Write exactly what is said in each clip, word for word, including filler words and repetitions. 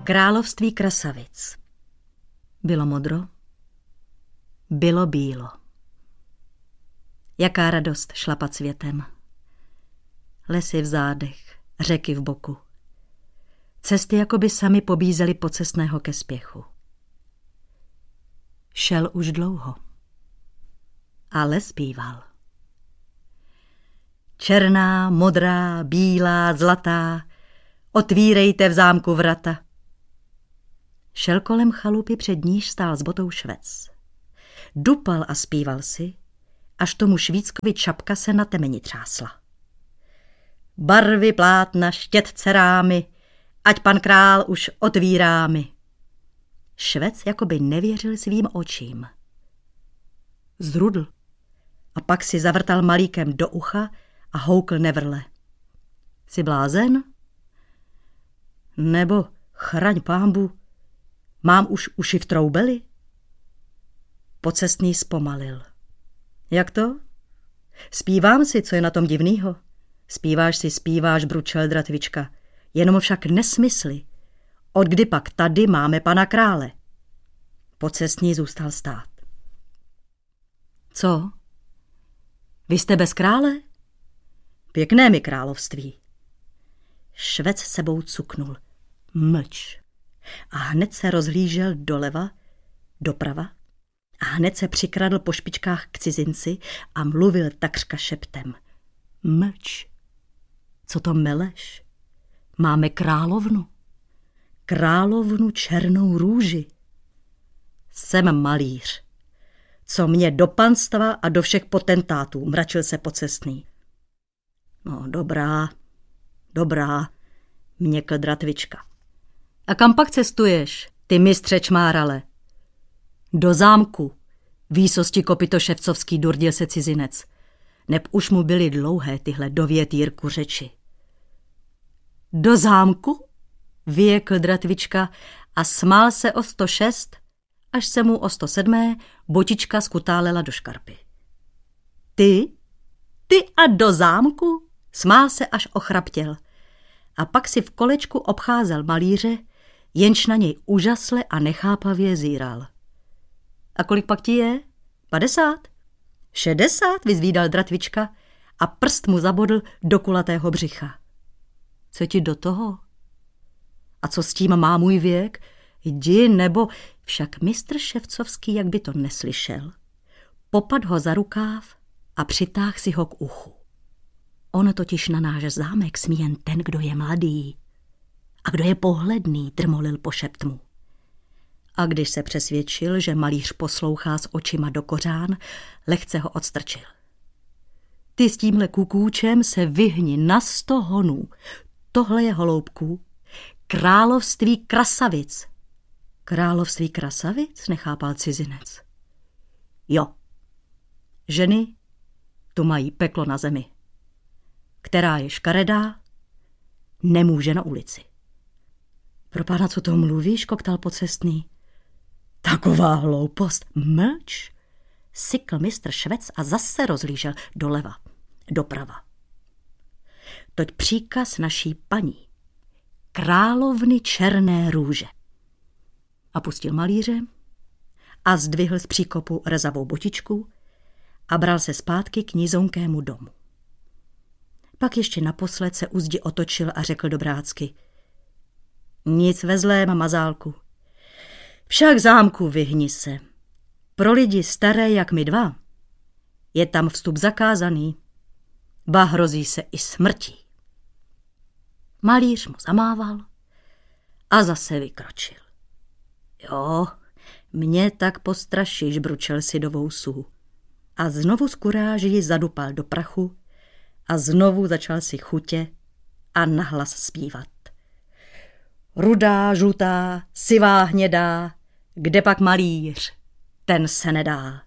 Království krasavic. Bylo modro, bylo bílo. Jaká radost šlapat světem. Lesy v zádech, řeky v boku. Cesty jakoby sami pobízely pocestného ke spěchu. Šel už dlouho, ale zpíval. Černá, modrá, bílá, zlatá, otvírejte v zámku vrata. Šel kolem chalupy, před níž stál s botou Švec. Dupal a zpíval si, až tomu Švýckovi čapka se na temeni třásla. Barvy plátna, štětce rámy, ať pan král už otvírá mi. Švec jakoby nevěřil svým očím. Zrudl a pak si zavrtal malíkem do ucha a houkl nevrle. Jsi blázen? Nebo, chraň pánbu, mám už uši v troubeli? Pocestný zpomalil. Jak to? Zpívám si, co je na tom divnýho. Zpíváš si, zpíváš, bručel Dratvička. Jenom však nesmysly. Od kdy pak tady máme pana krále? Pocestný zůstal stát. Co? Vy jste bez krále? Pěkné mi království. Švec sebou cuknul. Mlč. A hned se rozhlížel doleva, doprava a hned se přikradl po špičkách k cizinci a mluvil takřka šeptem. Mlč. Co to meleš? Máme královnu. Královnu černou růži. Jsem malíř. Co mě do panstva a do všech potentátů, mračil se Pocestný. No, dobrá, dobrá, měkl Dratvička. A kam pak cestuješ, ty mistře čmárale? Do zámku, výsosti kopyto ševcovský, durdil se cizinec. Neb už mu byly dlouhé tyhle dovět Jirku řeči. Do zámku? Vyjekl Dratvička a smál se o sto šest, až se mu o sto sedm botička skutálela do škarpy. Ty? Ty a do zámku? Smál se, až ochraptěl. A pak si v kolečku obcházel malíře, jenž na něj úžasle a nechápavě zíral. A kolik pak ti je? Padesát? Šedesát? Vyzvídal Dratvička a prst mu zabodl do kulatého břicha. Co ti do toho? A co s tím má můj věk? Jdi, nebo... Však mistr Ševcovský, jak by to neslyšel, popad ho za rukáv a přitáhl si ho k uchu. On totiž na náš zámek smí jen ten, kdo je mladý. A kdo je pohledný, drmolil po šeptmu. A když se přesvědčil, že malíř poslouchá s očima do kořán, lehce ho odstrčil. Ty s tímhle kukůčem se vyhni na sto honů. Tohle je, holoubku, království krasavic. Království krasavic? Nechápal cizinec. Jo. Ženy tu mají peklo na zemi. Která je škaredá, nemůže na ulici. Pro pána, co to mluvíš, koktal Pocestný. Taková hloupost. Mlč. Sykl mistr Švec a zase rozlížel doleva, doprava. Toť příkaz naší paní, královny černé růže. A pustil malíře a zdvihl z příkopu rezavou botičku a bral se zpátky k nizonkému domu. Pak ještě naposled se u zdi otočil a řekl dobrácky. Nic ve zlém, mazálku. Však zámku vyhni se. Pro lidi staré jak my dva je tam vstup zakázaný, ba hrozí se i smrtí. Malíř mu zamával a zase vykročil. Jo, mě tak postrašíš, bručel si do vousů. A znovu z kuráži zadupal do prachu a znovu začal si chutě a nahlas zpívat. Rudá, žlutá, sivá, hnědá, kde pak malíř, ten se nedá.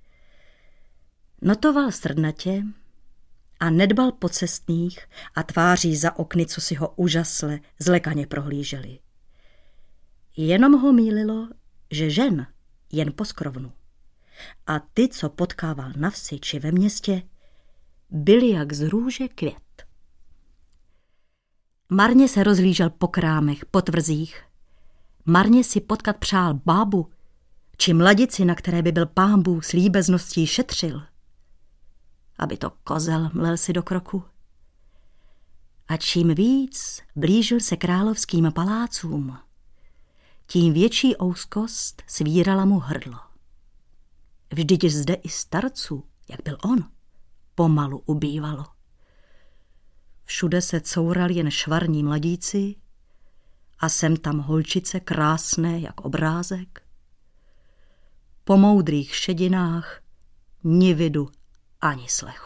Notoval srdnatě a nedbal Pocestných a tváří za okny, co si ho úžasle zlekaně prohlíželi. Jenom ho mýlilo, že žen jen poskrovnu. A ty, co potkával na vsi či ve městě, byli jak z růže květ. Marně se rozhlížel po krámech, po tvrzích marně si potkat přál bábu, či mladici, na které by byl Pán Bůh s líbezností šetřil. Aby to kozel, mlel si do kroku. A čím víc blížil se královským palácům, tím větší ouskost svírala mu hrdlo. Vždyť zde i starců, jak byl on, pomalu ubývalo. Všude se courali jen švarní mladíci a sem tam holčice krásné jak obrázek. Po moudrých šedinách ni vidu ani slechu.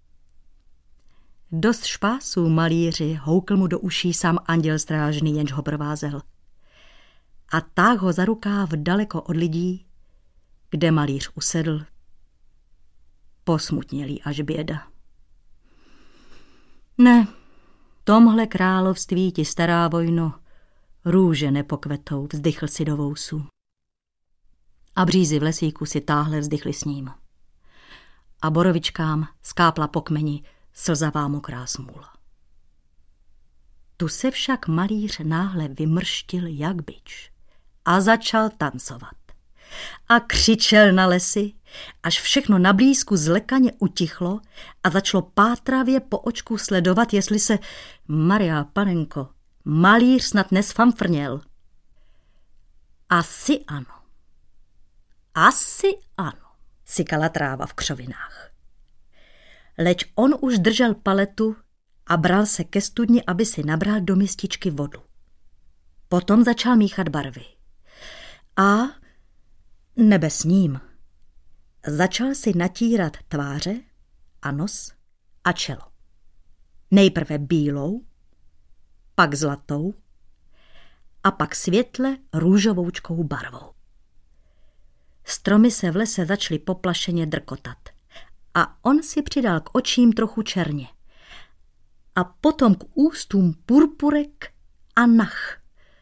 Dost špásů malíři, houkl mu do uší sám anděl strážný, jenž ho provázel. A táh ho za rukáv daleko od lidí, kde malíř usedl. Posmutnělý až běda. Ne, tomhle království ti, stará vojno, růže nepokvetou, vzdychl si do vousu. A břízy v lesíku si táhle vzdychly s ním. A borovičkám skápla po kmeni slzavá mokrá smůla. Tu se však malíř náhle vymrštil jak bič a začal tancovat. A křičel na lesy, až všechno na blízku zlekaně utichlo a začalo pátravě po očku sledovat, jestli se, Maria panenko, malíř snad nesfamfrněl. Asi ano. Asi ano, sykala tráva v křovinách. Leč on už držel paletu a bral se ke studni, aby si nabral do mističky vodu. Potom začal míchat barvy. A nebe s ním. Začal si natírat tváře a nos a čelo. Nejprve bílou, pak zlatou a pak světle růžovoučkou barvou. Stromy se v lese začaly poplašeně drkotat a on si přidal k očím trochu černě a potom k ústům purpurek a nach.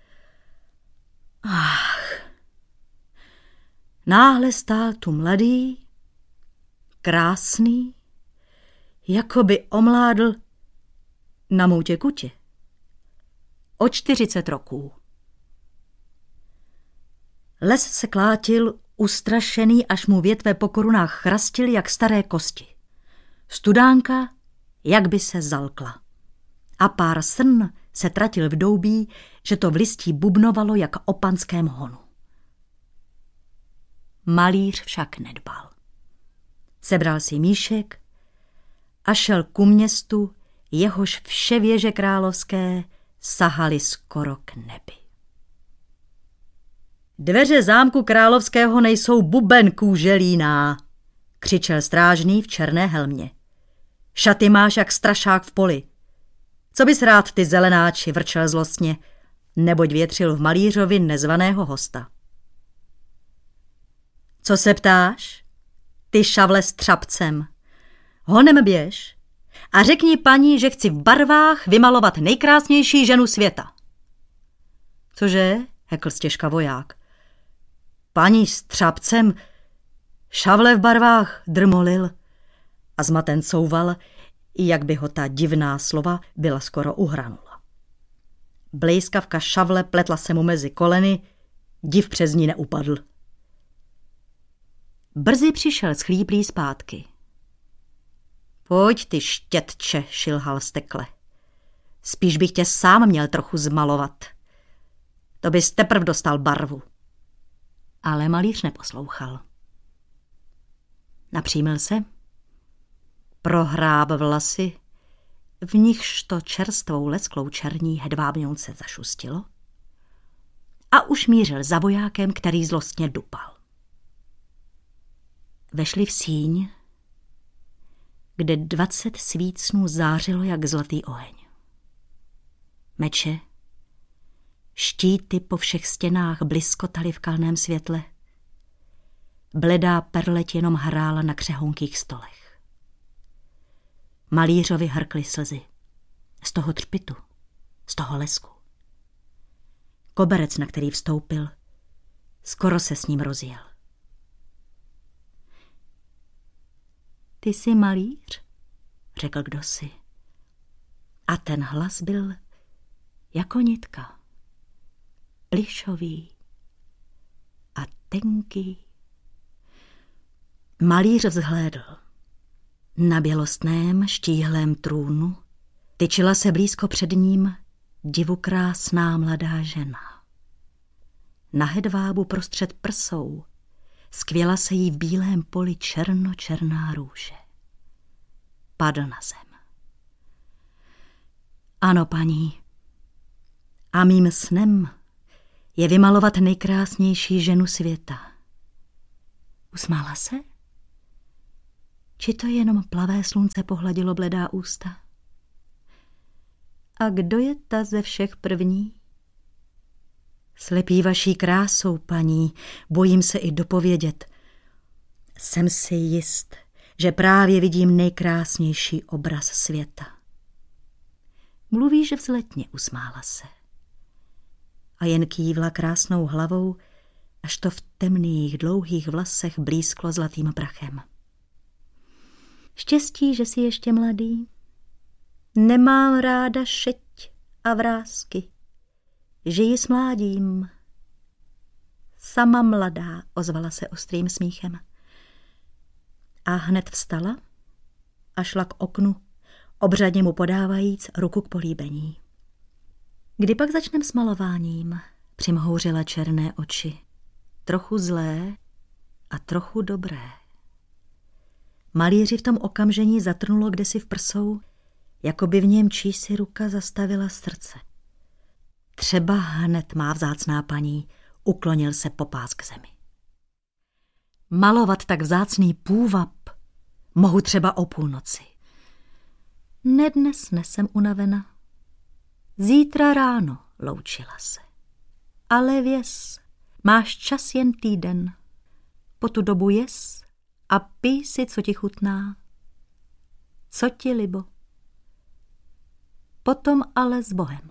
Ach, náhle stál tu mladý, krásný, jako by omládl na moutě kutě. O čtyřicet roků. Les se klátil ustrašený, až mu větve po korunách chrastily jak staré kosti. Studánka jak by se zalkla. A pár srn se tratil v doubí, že to v listí bubnovalo jak o panském honu. Malíř však nedbal. Sebral si míšek a šel ku městu, jehož vše věže královské sahaly skoro k nebi. Dveře zámku královského nejsou buben kůželíná, křičel strážný v černé helmě. Šaty máš jak strašák v poli. Co bys rád, ty zelenáči, vrčel zlostně, neboť větřil v malířovi nezvaného hosta. Co se ptáš? Ty šavle s třapcem. Honem běž a řekni paní, že chci v barvách vymalovat nejkrásnější ženu světa. Cože? Hekl stěžka voják. Paní s třapcem, šavle v barvách, drmolil a zmaten couval, jak by ho ta divná slova byla skoro uhranula. Blejskavka šavle pletla se mu mezi koleny, div přes ní neupadl. Brzy přišel schlíplý zpátky. Pojď ty štětče, šilhal stekle. Spíš bych tě sám měl trochu zmalovat. To bys teprv dostal barvu. Ale malíř neposlouchal. Napřímil se, prohráb vlasy, v nichž to čerstvou lesklou černí hedvábňonce zašustilo a už mířil za vojákem, který zlostně dupal. Vešli v síň, kde dvacet svícnů zářilo jak zlatý oheň. Meče, štíty po všech stěnách bliskotaly v kalném světle. Bledá perleť jenom hrála na křehonkých stolech. Malířovi hrkly slzy. Z toho třpitu, z toho lesku. Koberec, na který vstoupil, skoro se s ním rozjel. Ty jsi malíř? Řekl kdosi. A ten hlas byl jako nitka. plišový a tenký. Malíř vzhlédl. Na bělostném štíhlém trůnu tyčila se blízko před ním divukrásná mladá žena. Na hedvábu prostřed prsou skvěla se jí v bílém poli černočerná růže. Padl na zem. Ano, paní, a mým snem je vymalovat nejkrásnější ženu světa. Usmála se? Či to jenom plavé slunce pohladilo bledá ústa? A kdo je ta ze všech první? Slepý vaší krásou, paní, bojím se i dopovědět. Jsem si jist, že právě vidím nejkrásnější obraz světa. Mluvíš vzletně, usmála se. A jen kývla krásnou hlavou, až to v temných, dlouhých vlasech blízklo zlatým prachem. Štěstí, že jsi ještě mladý. Nemám ráda šeť a vrásky. Žiji s mládím. Sama mladá, ozvala se ostrým smíchem. A hned vstala a šla k oknu, obřadně mu podávajíc ruku k políbení. Kdy pak začnem s malováním? Přimhouřila černé oči. Trochu zlé a trochu dobré. Malíři v tom okamžení zatrnulo kdesi v prsou, jako by v něm čísi ruka zastavila srdce. Třeba hned má vzácná paní, uklonil se popás k zemi. Malovat tak vzácný půvab mohu třeba o půlnoci. Ne dnes, nesem unavena. Zítra ráno, loučila se. Ale věz, máš čas jen týden. Po tu dobu jes a pij si, co ti chutná. Co ti libo. Potom ale s Bohem.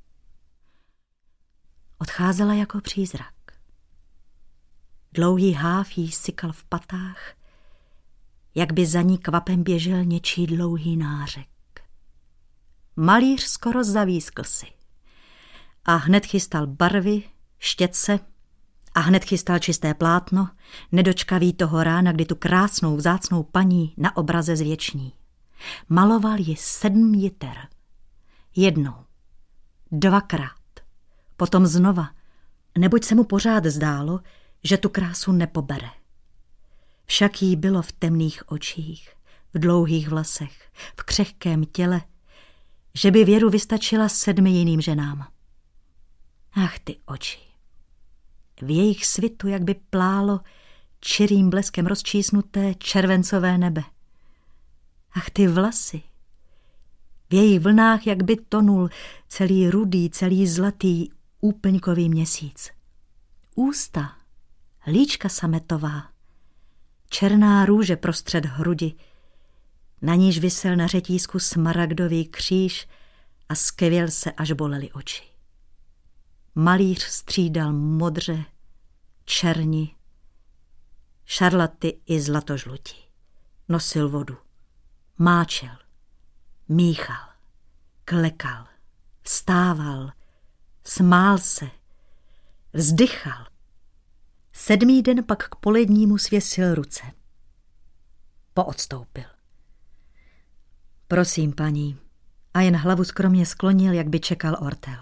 Odcházela jako přízrak. Dlouhý háv jí sykal v patách, jak by za ní kvapem běžel něčí dlouhý nářek. Malíř skoro zavískl si a hned chystal barvy, štětce a hned chystal čisté plátno, nedočkavý toho rána, kdy tu krásnou vzácnou paní na obraze zvěční. Maloval ji sedm jiter. Jednou, dvakrát, potom znova, neboť se mu pořád zdálo, že tu krásu nepobere. Však jí bylo v temných očích, v dlouhých vlasech, v křehkém těle, že by Věru vystačila sedmi jiným ženám. Ach, ty oči. V jejich svitu jak by plálo čirým bleskem rozčísnuté červencové nebe. Ach, ty vlasy. V jejich vlnách jak by tonul celý rudý, celý zlatý úplňkový měsíc. Ústa, líčka sametová, černá růže prostřed hrudi, na níž visel na řetízku smaragdový kříž a skvěl se, až bolely oči. Malíř střídal modře, černi, šarlaty i zlatožluti. Nosil vodu, máčel, míchal, klekal, vstával, smál se, vzdychal. Sedmý den pak k polednímu svěsil ruce. Poodstoupil. Prosím, paní, a jen hlavu skromně sklonil, jak by čekal ortel.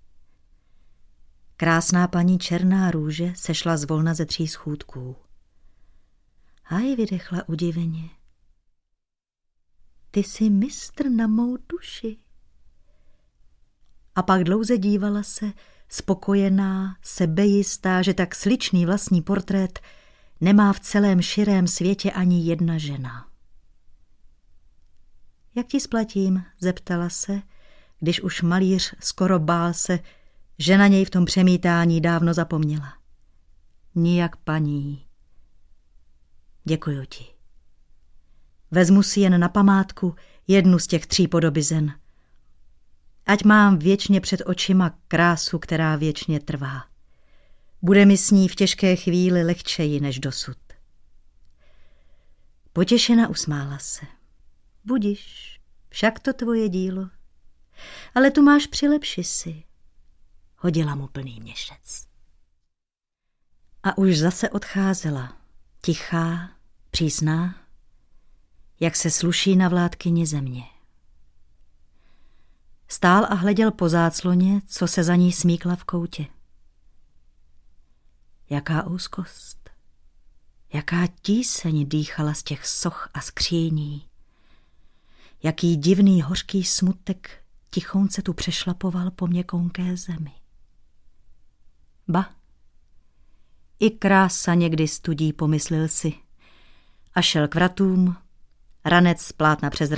Krásná paní černá růže sešla zvolna ze tří schůdků. Haj, vydechla udiveně. Ty jsi mistr na mou duši. A pak dlouze dívala se, spokojená, sebejistá, že tak sličný vlastní portrét nemá v celém širém světě ani jedna žena. Jak ti splatím, zeptala se, když už malíř skoro bál se, že na něj v tom přemítání dávno zapomněla. Nijak, paní. Děkuju ti. Vezmu si jen na památku jednu z těch tří podobizen. Ať mám věčně před očima krásu, která věčně trvá. Bude mi s ní v těžké chvíli lehčeji než dosud. Potěšena usmála se. Budiš, však to tvoje dílo. Ale tu máš přilepši si. hodila mu plný měšec. A už zase odcházela, tichá, přísná, jak se sluší na vládkyni země. Stál a hleděl po zácloně, co se za ní smíkla v koutě. Jaká úzkost, jaká tíseň dýchala z těch soch a skříní, jaký divný hořký smutek tichounce tu přešlapoval po měkonké zemi. Ba, i krása někdy studí, pomyslel si, a šel k vratům, ranec plátna přes